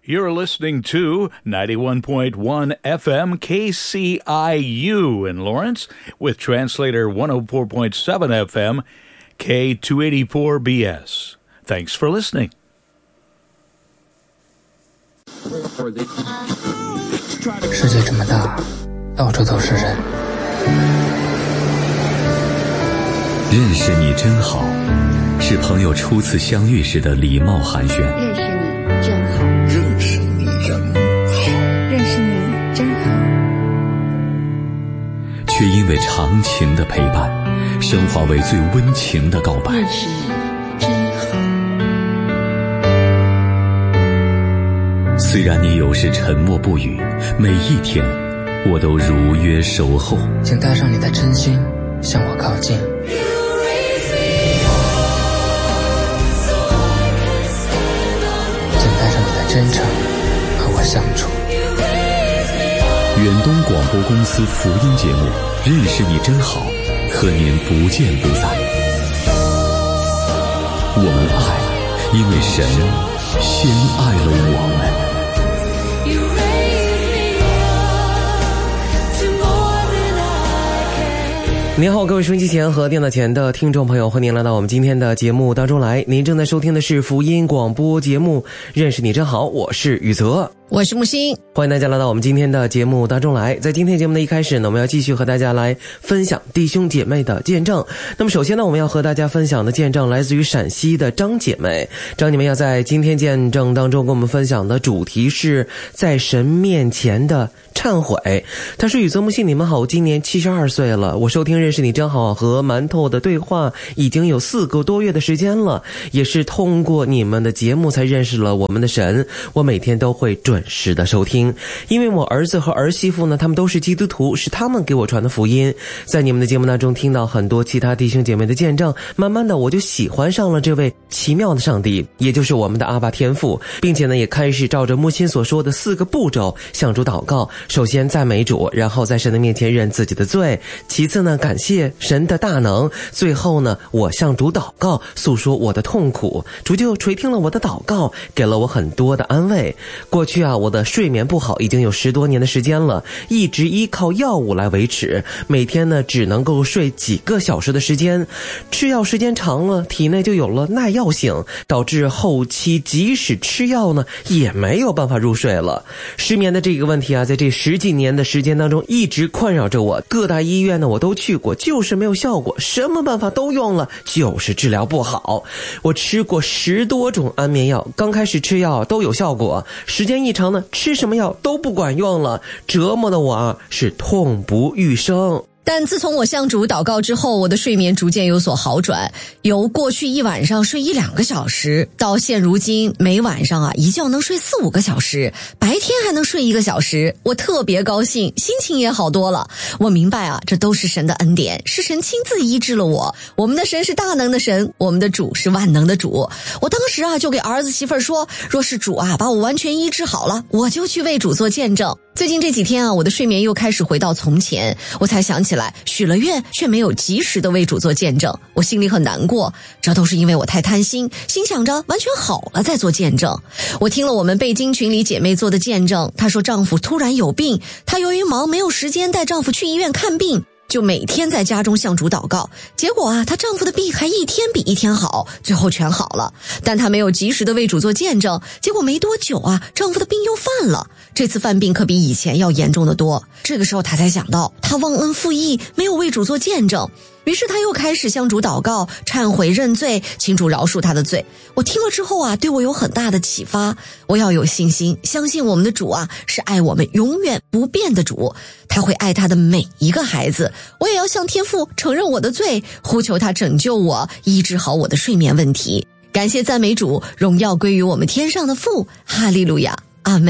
You're listening to 91.1 FM KCIU in Lawrence with translator 104.7 FM K284BS. Thanks for listening. 世界这么大，到处都是人。 认识你真好，是朋友初次相遇时的礼貌寒暄。 认识你真好， 认识你真好， 认识你真好。 却因为长情的陪伴，升华为最温情的告白。 认识你真好。 虽然你有时沉默不语，每一天我都如约守候。 请带上你的真心向我靠近。请带上你的真诚和我相处。 远东广播公司福音节目《认识你真好》，和您不见不散。我们爱，因为神先爱了我们。 您好，各位收音机前和电脑前的听众朋友，欢迎您来到我们今天的节目当中来。您正在收听的是福音广播节目《认识你真好》，我是宇泽， 我是木星， 欢迎大家来到我们今天的节目当中来。在今天节目的一开始呢，我们要继续和大家来分享弟兄姐妹的见证。那么首先呢，我们要和大家分享的见证来自于陕西的张姐妹。张姐妹要在今天见证当中跟我们分享的主题是在神面前的忏悔。她说：宇泽木星，你们好，我今年72岁了，我收听认识你真好和馒头的对话已经有4个多月的时间了，也是通过你们的节目才认识了我们的神。我每天都会准时的收听，因为我儿子和儿媳妇呢，他们都是基督徒，是他们给我传的福音。在你们的节目当中听到很多其他弟兄姐妹的见证，慢慢的我就喜欢上了这位奇妙的上帝，也就是我们的阿爸天父，并且呢也开始照着木心所说的4个步骤向主祷告。首先赞美主，然后在神的面前认自己的罪，其次呢感谢神的大能，最后呢我向主祷告，诉说我的痛苦，主就垂听了我的祷告，给了我很多的安慰。过去啊，我的睡眠不好已经有10多年的时间了，一直依靠药物来维持，每天呢只能够睡几个小时的时间，吃药时间长了，体内就有了耐药性，导致后期即使吃药呢也没有办法入睡了。失眠的这个问题啊，在这10几年的时间当中一直困扰着我，各大医院呢我都去过，就是没有效果，什么办法都用了，就是治疗不好。我吃过10多种安眠药，刚开始吃药都有效果，时间一长呢，吃什么药都不管用了，折磨的我啊是痛不欲生。 但自从我向主祷告之后，我的睡眠逐渐有所好转，由过去一晚上睡1-2个小时，到现如今每晚上啊一觉能睡4-5个小时，白天还能睡1个小时，我特别高兴，心情也好多了。我明白啊，这都是神的恩典，是神亲自医治了我。我们的神是大能的神，我们的主是万能的主。我当时啊就给儿子媳妇儿说，若是主啊把我完全医治好了，我就去为主做见证。最近这几天啊，我的睡眠又开始回到从前，我才想起来许了愿却没有及时的为主做见证，我心里很难过，这都是因为我太贪心，心想着完全好了再做见证。我听了我们北京群里姐妹做的见证，她说丈夫突然有病，她由于忙没有时间带丈夫去医院看病，就每天在家中向主祷告，结果啊，她丈夫的病还一天比一天好，最后全好了。但她没有及时的为主做见证，结果没多久啊，丈夫的病又犯了。这次犯病可比以前要严重的多。这个时候她才想到，她忘恩负义，没有为主做见证。于是她又开始向主祷告，忏悔认罪，请主饶恕她的罪。我听了之后啊，对我有很大的启发。我要有信心，相信我们的主啊是爱我们永远不变的主，他会爱他的每一个孩子。我也要向天父承认我的罪，呼求他拯救我，医治好我的睡眠问题。感谢赞美主，荣耀归于我们天上的父，哈利路亚，阿们。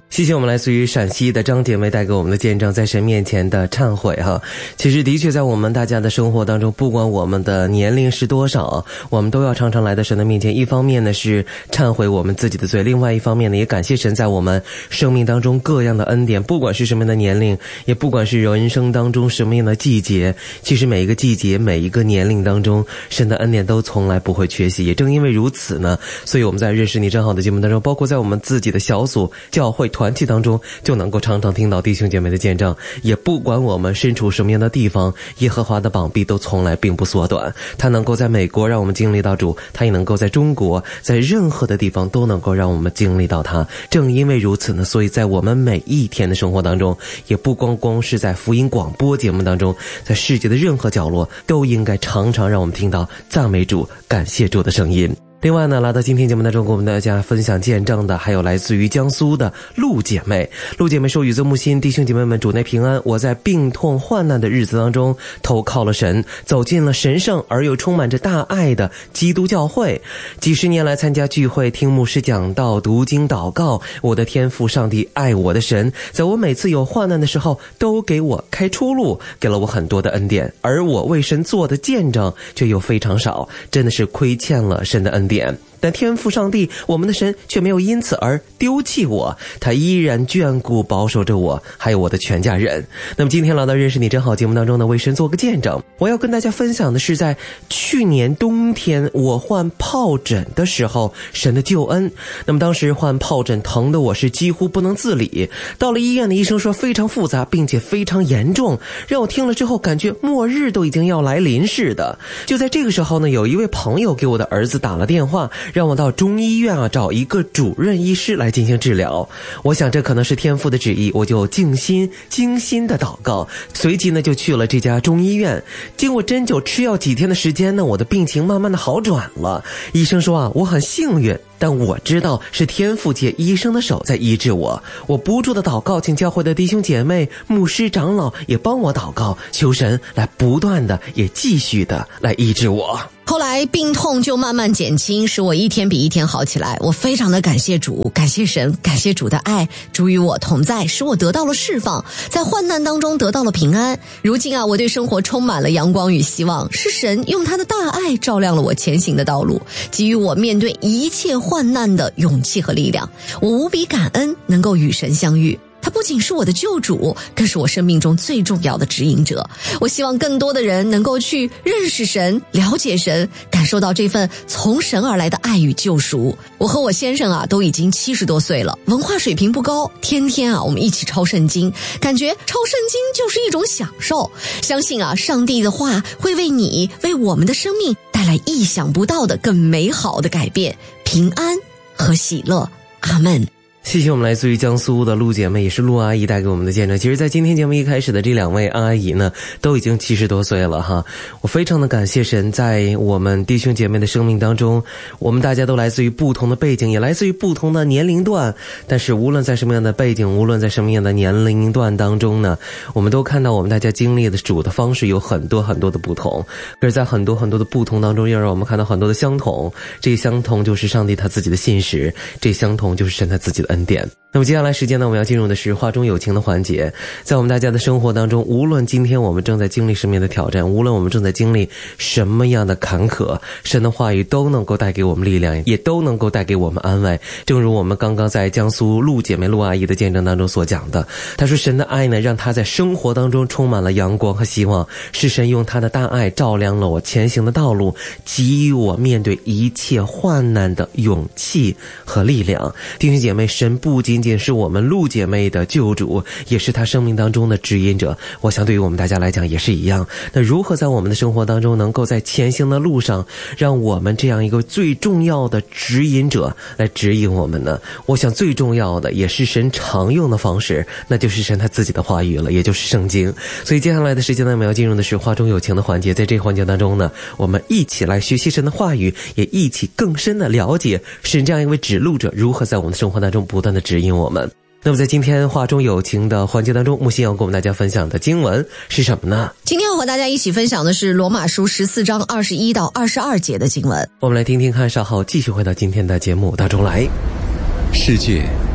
谢谢我们来自于陕西的张姐妹带给我们的见证，在神面前的忏悔哈。其实的确在我们大家的生活当中，不管我们的年龄是多少，我们都要常常来到神的面前。一方面呢是忏悔我们自己的罪，另外一方面呢也感谢神在我们生命当中各样的恩典，不管是什么样的年龄，也不管是人生当中什么样的季节，其实每一个季节每一个年龄当中，神的恩典都从来不会缺席。也正因为如此呢，所以我们在认识你真好的节目当中，包括在我们自己的小组教会团体当中，就能够常常听到弟兄姐妹的见证。也不管我们身处什么样的地方，耶和华的膀臂都从来并不缩短，他能够在美国让我们经历到主，他也能够在中国，在任何的地方都能够让我们经历到他。正因为如此呢，所以在我们每一天的生活当中，也不光光是在福音广播节目当中，在世界的任何角落都应该常常让我们听到赞美主感谢主的声音。另外呢，来到今天节目当中跟我们大家分享见证的还有来自于江苏的陆姐妹。陆姐妹说，宇泽木心弟兄姐妹们主内平安，我在病痛患难的日子当中投靠了神，走进了神圣而又充满着大爱的基督教会。几十年来参加聚会，听牧师讲道，读经祷告，我的天父上帝爱我的神，在我每次有患难的时候都给我开出路，给了我很多的恩典，而我为神做的见证却又非常少，真的是亏欠了神的恩典。但天父上帝我们的神却没有因此而丢弃我，他依然眷顾保守着我还有我的全家人。那么今天来到认识你真好节目当中呢，为神做个见证。我要跟大家分享的是在去年冬天我患疱疹的时候神的救恩。那么当时患疱疹疼的我是几乎不能自理，到了医院的医生说非常复杂并且非常严重，让我听了之后感觉末日都已经要来临似的。就在这个时候呢，有一位朋友给我的儿子打了电话，让我到中医院找一个主任医师来进行治疗。我想这可能是天父的旨意，我就精心的祷告，随即呢就去了这家中医院。经过针灸吃药几天的时间呢，我的病情慢慢的好转了。医生说我很幸运，但我知道是天父借医生的手在医治我。我不住的祷告，请教会的弟兄姐妹、牧师、长老也帮我祷告，求神来不断的也继续的来医治我。 后来病痛就慢慢减轻，使我一天比一天好起来。我非常的感谢主，感谢神，感谢主的爱，主与我同在，使我得到了释放，在患难当中得到了平安。如今我对生活充满了阳光与希望，是神用他的大爱照亮了我前行的道路，给予我面对一切患难的勇气和力量。我无比感恩能够与神相遇，他不仅是我的救主，更是我生命中最重要的指引者。我希望更多的人能够去认识神，了解神，感受到这份从神而来的爱与救赎。我和我先生都已经70多岁了，文化水平不高，天天我们一起抄圣经，感觉抄圣经就是一种享受。相信上帝的话会为你为我们的生命带来意想不到的更美好的改变、平安和喜乐。阿们。 谢谢我们来自于江苏的陆姐妹，也是陆阿姨带给我们的见证。其实在今天节目一开始的这两位阿姨呢，都已经70多岁了哈。我非常的感谢神，在我们弟兄姐妹的生命当中，我们大家都来自于不同的背景，也来自于不同的年龄段，但是无论在什么样的背景，无论在什么样的年龄段当中呢，我们都看到我们大家经历的主的方式有很多很多的不同，可是在很多很多的不同当中，又让我们看到很多的相同。这相同就是上帝他自己的信实，这相同就是神他自己的恩典。那么接下来时间呢，我们要进入的是话中有情的环节。在我们大家的生活当中，无论今天我们正在经历什么样的挑战，无论我们正在经历什么样的坎坷，神的话语都能够带给我们力量，也都能够带给我们安慰。正如我们刚刚在江苏陆姐妹陆阿姨的见证当中所讲的，她说神的爱呢，让她在生活当中充满了阳光和希望，是神用他的大爱照亮了我前行的道路，给予我面对一切患难的勇气和力量。弟兄姐妹，神不仅仅是我们陆姐妹的救主，也是她生命当中的指引者。我想对于我们大家来讲也是一样。那如何在我们的生活当中能够在前行的路上，让我们这样一个最重要的指引者来指引我们呢？我想最重要的也是神常用的方式，那就是神他自己的话语了，也就是圣经。所以接下来的时间呢，我们要进入的是话中有情的环节。在这个环节当中呢，我们一起来学习神的话语，也一起更深的了解神这样一位指路者如何在我们的生活当中不断的指引我们。那么在今天话中有情的环节当中，木心要跟我们大家分享的经文是什么呢？ 今天要和大家一起分享的是罗马书14章21到22节的经文。 我们来听听看，稍后继续回到今天的节目当中来。 世界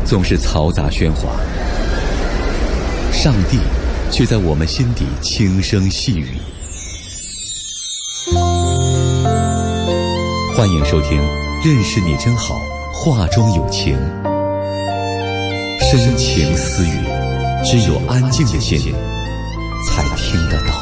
总是嘈杂喧哗，上帝却在我们心底轻声细语。欢迎收听《认识你真好》，话中有情，深情私语，只有安静的心才听得到。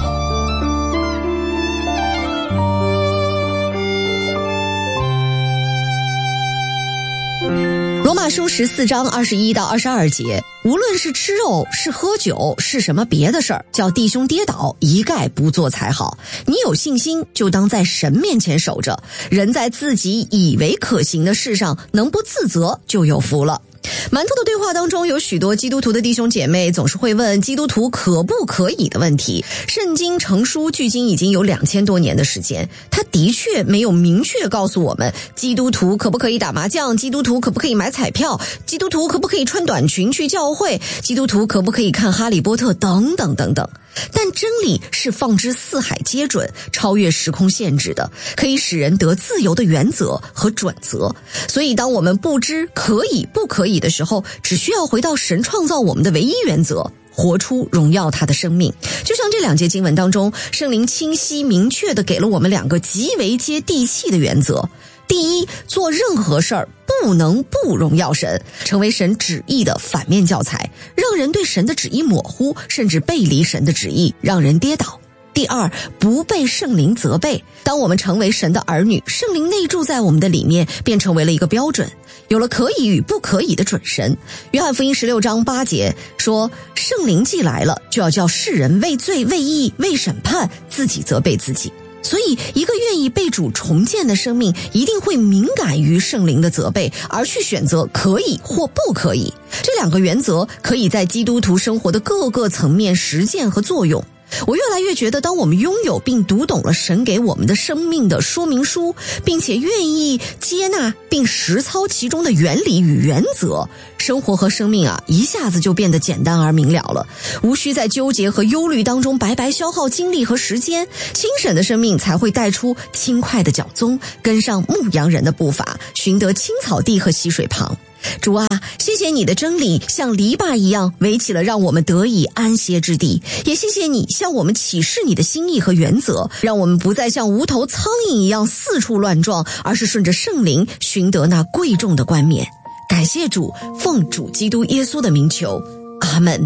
罗马书14章21到22节，无论是吃肉，是喝酒，是什么别的事儿，叫弟兄跌倒，一概不做才好。你有信心，就当在神面前守着。人在自己以为可行的事上，能不自责，就有福了。馒头的对话当中，有许多基督徒的弟兄姐妹总是会问基督徒可不可以的问题。圣经成书距今已经有2000多年的时间，它的确没有明确告诉我们基督徒可不可以打麻将，基督徒可不可以买彩票，基督徒可不可以穿短裙去教会，基督徒可不可以看哈利波特等等等等。但真理是放之四海皆准，超越时空限制的，可以使人得自由的原则和准则。所以当我们不知可以不可以的时候，只需要回到神创造我们的唯一原则，活出荣耀他的生命。就像这2节经文当中，圣灵清晰明确地给了我们2个极为接地气的原则。第一，做任何事儿不能不荣耀神，成为神旨意的反面教材，让人对神的旨意模糊，甚至背离神的旨意，让人跌倒。第二，不被圣灵责备。当我们成为神的儿女，圣灵内住在我们的里面，便成为了一个标准，有了可以与不可以的准绳。约翰福音16章8节说，圣灵既来了，就要叫世人为罪、为义、为审判，自己责备自己。所以一个愿意被主重建的生命，一定会敏感于圣灵的责备，而去选择可以或不可以。这2个原则可以在基督徒生活的各个层面实践和作用。我越来越觉得，当我们拥有并读懂了神给我们的生命的说明书，并且愿意接纳并实操其中的原理与原则，生活和生命一下子就变得简单而明了了，无需在纠结和忧虑当中白白消耗精力和时间，清省的生命才会带出轻快的脚踪，跟上牧羊人的步伐，寻得青草地和溪水旁。主啊，谢谢你的真理像篱笆一样围起了让我们得以安歇之地，也谢谢你向我们启示你的心意和原则，让我们不再像无头苍蝇一样四处乱撞，而是顺着圣灵寻得那贵重的冠冕。感谢主，奉主基督耶稣的名求，阿们。